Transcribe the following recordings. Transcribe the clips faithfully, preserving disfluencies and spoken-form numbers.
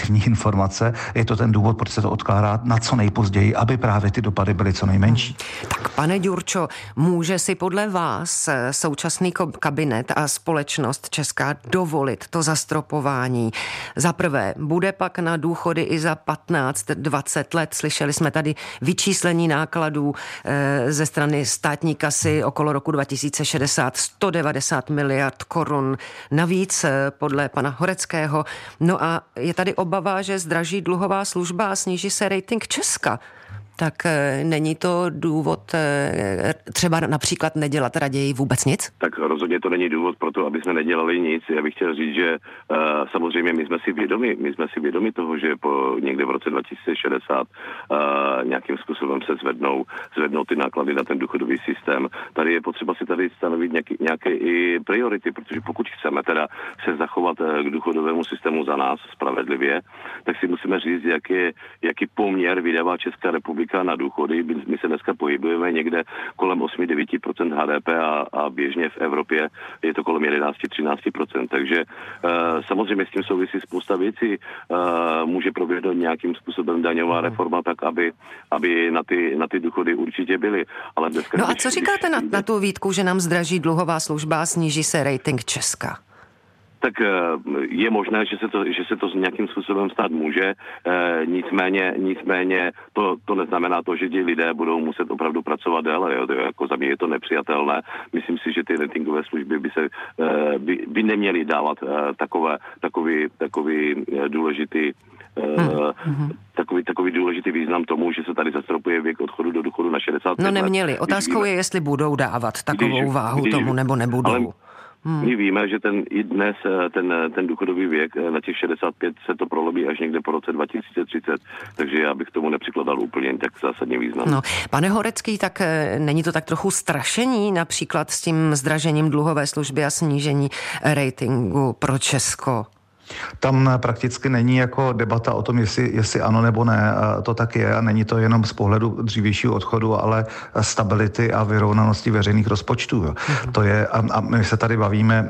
objektivní informace. Je to ten důvod, proč se to odkládá na co nejpozději, aby právě ty dopady byly co nejmenší. Hmm. Tak pane Ďurčo, může si podle vás současný kabinet a společnost česká dovolit to zastropování? Za prvé, bude pak na důchody i za patnáct dvacet let? Slyšeli jsme tady vyčíslení nákladů e, ze strany státní kasy okolo roku dva tisíce šedesát sto devadesát miliard korun. Navíc e, podle pana Horeckého. No a je tady obava, že zdraží dluhová služba a sníží se rating Česka. Tak e, není to důvod e, třeba například nedělat raději vůbec nic? Tak rozhodně to není důvod pro to, aby jsme nedělali nic. Já bych chtěl říct, že uh, samozřejmě my jsme si vědomi, my jsme si vědomi toho, že po někde v roce dva tisíce šedesát uh, nějakým způsobem se zvednou, zvednou ty náklady na ten důchodový systém. Tady je potřeba si tady stanovit nějaký, nějaké i priority, protože pokud chceme teda se zachovat uh, k důchodovému systému za nás spravedlivě, tak si musíme říct, jak je, jaký poměr vydává Česká republika na důchody. My se dneska pohybujeme někde kolem osm až devět procent H D P a, a běžně v Evropě je to kolem jedenáct až třináct procent. Takže uh, samozřejmě s tím souvisí spousta věcí. Uh, může proběhnout nějakým způsobem daňová reforma tak, aby, aby na, ty, na ty důchody určitě byly. Ale dneska, no a když, co říkáte když, na, na tu výtku, že nám zdraží dluhová služba a sníží se rating Česka? Tak je možné, že se to, že se to nějakým způsobem stát může, e, nicméně, nicméně to, to neznamená to, že ti lidé budou muset opravdu pracovat déle. Jo? Jako za mě je to nepřijatelné. Myslím si, že ty ratingové služby by se e, by, by neměly dávat e, takové, takový, takový důležitý Hmm. Takový, takový důležitý význam tomu, že se tady zastropuje věk odchodu do důchodu na šedesát pět let. No neměli. Otázkou je, jestli budou dávat takovou když, váhu když, tomu, nebo nebudou. Ale hmm. my víme, že ten i dnes ten, ten důchodový věk na těch šedesát pět se to prolobí až někde po roce dva tisíce třicet, takže já bych tomu nepřikladal úplně tak zásadně význam. No, pane Horecký, tak není to tak trochu strašení například s tím zdražením dluhové služby a snížení ratingu pro Česko? Tam prakticky není jako debata o tom, jestli, jestli ano nebo ne, to tak je a není to jenom z pohledu dřívějšího odchodu, ale stability a vyrovnanosti veřejných rozpočtů. Mm-hmm. To je, a, a my se tady bavíme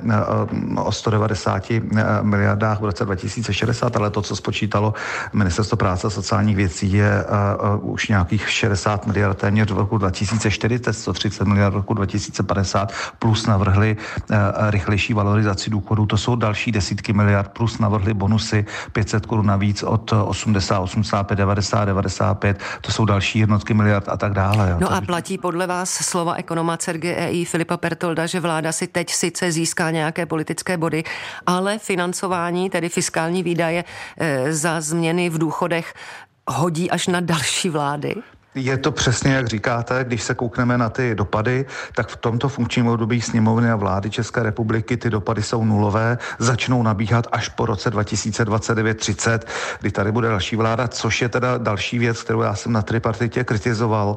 o sto devadesát miliardách v roce dva tisíce šedesát, ale to, co spočítalo Ministerstvo práce a sociálních věcí, je uh, uh, už nějakých šedesát miliard téměř v roku dva tisíce čtyřicet, sto třicet miliard v roku dva tisíce padesát, plus navrhli uh, rychlejší valorizaci důchodů, to jsou další desítky miliard, plus navrhli bonusy pět set korun navíc od osmdesát, osmdesát pět, devadesát, devadesát pět, to jsou další jednotky miliard a tak dále. Jo. No a platí podle vás slova ekonoma C E R G E I Filipa Pertolda, že vláda si teď sice získá nějaké politické body, ale financování, tedy fiskální výdaje e, za změny v důchodech hodí až na další vlády? Je to přesně, jak říkáte, když se koukneme na ty dopady, tak v tomto funkčním období sněmovny a vlády České republiky ty dopady jsou nulové, začnou nabíhat až po roce dva tisíce dvacet devět třicet, kdy tady bude další vláda, což je teda další věc, kterou já jsem na tripartitě kritizoval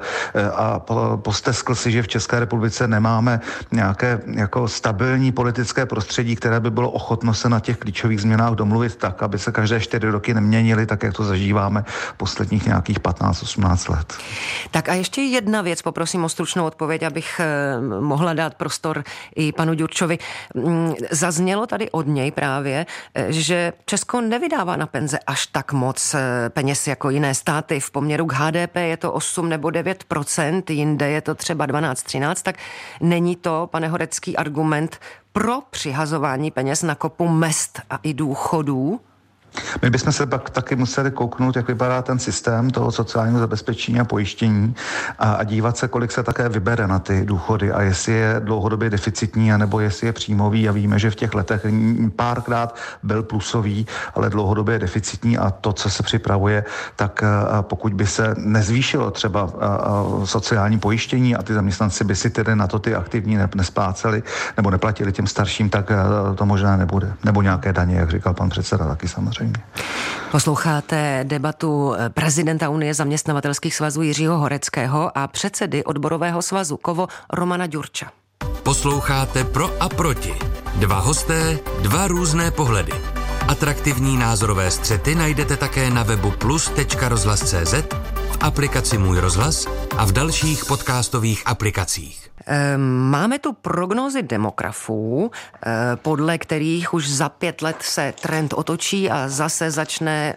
a posteskl si, že v České republice nemáme nějaké jako stabilní politické prostředí, které by bylo ochotno se na těch klíčových změnách domluvit tak, aby se každé čtyři roky neměnily, tak jak to zažíváme posledních nějakých patnáct osmnáct let. Tak a ještě jedna věc, poprosím o stručnou odpověď, abych mohla dát prostor i panu Ďurčovi. Zaznělo tady od něj právě, že Česko nevydává na penze až tak moc peněz jako jiné státy. V poměru k H D P je to osm nebo devět procent, jinde je to třeba dvanáct třináct, tak není to, pane Horecký, argument pro přihazování peněz na kopu mezd a i důchodů? My bychom se pak taky museli kouknout, jak vypadá ten systém toho sociálního zabezpečení a pojištění a, a dívat se, kolik se také vybere na ty důchody a jestli je dlouhodobě deficitní, anebo jestli je příjmový a víme, že v těch letech párkrát byl plusový, ale dlouhodobě je deficitní a to, co se připravuje, tak a pokud by se nezvýšilo třeba a, a sociální pojištění a ty zaměstnanci by si tedy na to ty aktivní nespláceli nebo neplatili těm starším, tak to možná nebude. Nebo nějaké daně, jak říkal pan předseda, taky samozřejmě. Posloucháte debatu prezidenta Unie zaměstnavatelských svazů Jiřího Horeckého a předsedy odborového svazu Kovo Romana Ďurča. Posloucháte Pro a proti. Dva hosté, dva různé pohledy. Atraktivní názorové střety najdete také na webu plus tečka rozhlas tečka cé zet, v aplikaci Můj rozhlas a v dalších podcastových aplikacích. Máme tu prognózy demografů, podle kterých už za pět let se trend otočí a zase začne